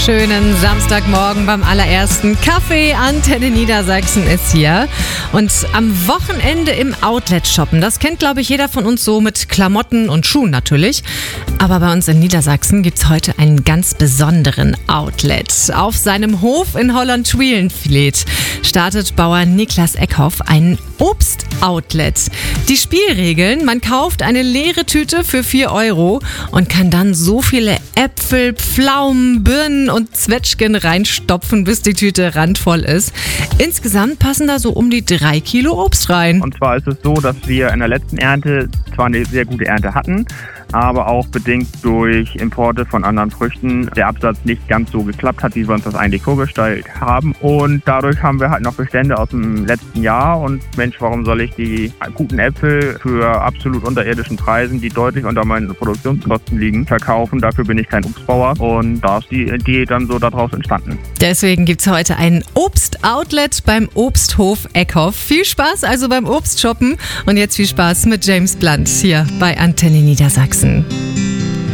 Schönen Samstagmorgen beim allerersten Kaffee. Antenne Niedersachsen ist hier. Und am Wochenende im Outlet shoppen, das kennt, glaube ich, jeder von uns so mit Klamotten und Schuhen natürlich. Aber bei uns in Niedersachsen gibt es heute einen ganz besonderen Outlet. Auf seinem Hof in Holland-Schwielenfleet startet Bauer Niklas Eckhoff ein Obst-Outlet. Die Spielregeln: man kauft eine leere Tüte für 4 Euro und kann dann so viele Äpfel, Pflaumen, Birnen und Zwetschgen reinstopfen, bis die Tüte randvoll ist. Insgesamt passen da so um die 3 Kilo Obst rein. Und zwar ist es so, dass wir in der letzten Ernte zwar eine sehr gute Ernte hatten, aber auch bedingt durch Importe von anderen Früchten der Absatz nicht ganz so geklappt hat, wie wir uns das eigentlich vorgestellt haben. Und dadurch haben wir halt noch Bestände aus dem letzten Jahr. Und Mensch, warum soll ich die guten Äpfel für absolut unterirdischen Preisen, die deutlich unter meinen Produktionskosten liegen, verkaufen? Dafür bin ich kein Obstbauer. Und da ist die Idee dann so daraus entstanden. Deswegen gibt es heute ein Obst-Outlet beim Obsthof Eckhoff. Viel Spaß also beim Obstshoppen. Und jetzt viel Spaß mit James Blunt hier bei Antenne Niedersachsen.